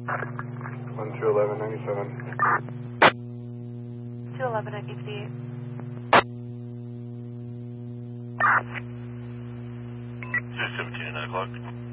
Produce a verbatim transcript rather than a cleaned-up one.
one two eleven ninety-seven. two eleven at fifty-eight. two seventeen at nine o'clock.